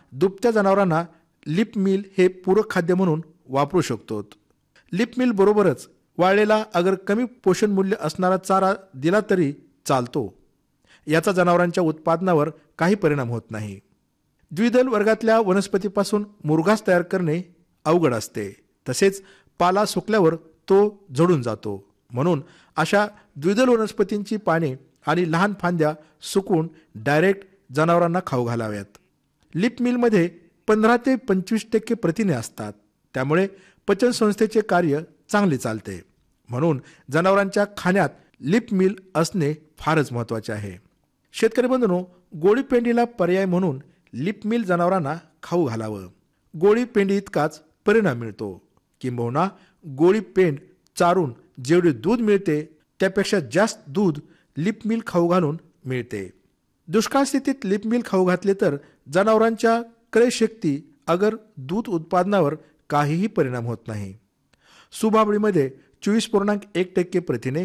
दुभत्या जनावरांना lip mill हे पूरक खाद्य म्हणून वापरू शकतो. लिप मिल बरोबरच वाळलेला अगर कमी पोषण मूल्य असणारा चारा दिला तरी चालतो. याचा जनावरांच्या उत्पादनावर काही परिणाम होत नाही. द्विदल वर्गातल्या वनस्पतीपासून मुरघास तयार करणे अवघड असते. तसेच पाला सुकल्यावर तो झडून जातो. म्हणून अशा द्विदल वनस्पतींची पाने आणि लहान फांद्या सुकून डायरेक्ट जनावरांना खाऊ घालाव्यात. लिप मिलमध्ये 15 ते 25% प्रथिने असतात. त्यामुळे पचनसंस्थेचे कार्य चांगले चालते. म्हणून जनावरांच्या खाण्यात लिप मिल असणे फारच महत्त्वाचे आहे. शेतकरी बंधूंनो, गोळी पेंडीला पर्याय म्हणून लिप मिल जनावरांना खाऊ घालावं. गोळी पेंडी इतकाच परिणाम मिळतो. किंबहुना गोळी पेंड चारून जेवढे दूध मिळते त्यापेक्षा जास्त दूध लिप मिल खाऊ घालून मिळते. दुष्काळ स्थितीत लिप मिल खाऊ घातले तर जनावरांच्या क्रयशक्ती अगर दूध उत्पादनावर काहीही परिणाम होत नाही. सुभाबळीमध्ये 24.1% प्रथिने,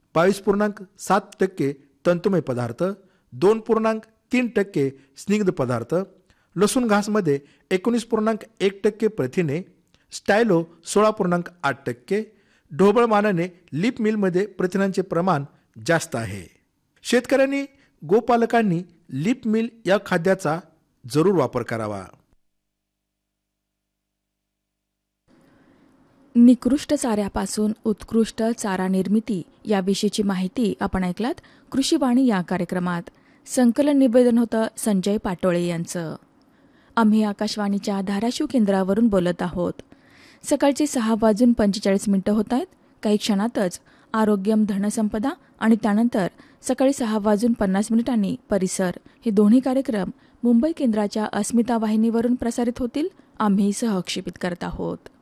22.7% तंतुमय पदार्थ, 2.3% स्निग्ध पदार्थ, लसूण घासमध्ये 19.1% प्रथिने, स्टायलो 16.8%, ढोबळ मानाने लिप मिलमध्ये प्रथिनांचे प्रमाण जास्त आहे. शेतकऱ्यांनी गोपालकांनी लिप मिल या खाद्याचा जरूर वापर करावा. निकृष्ट चाऱ्यापासून उत्कृष्ट चारा निर्मिती याविषयीची माहिती आपण ऐकलात कृषीवाणी या कार्यक्रमात. संकलन निवेदन होतं संजय पाटोळे यांचं. आम्ही आकाशवाणीच्या धाराशिव केंद्रावरून बोलत आहोत. सकाळची 6:45 होत आहेत. काही क्षणातच आरोग्यम धनसंपदा आणि त्यानंतर सकाळी 6:50 परिसर हे दोन्ही कार्यक्रम मुंबई केंद्राच्या अस्मिता वाहिनीवरून प्रसारित होतील. आम्ही सहक्षेपित करत आहोत.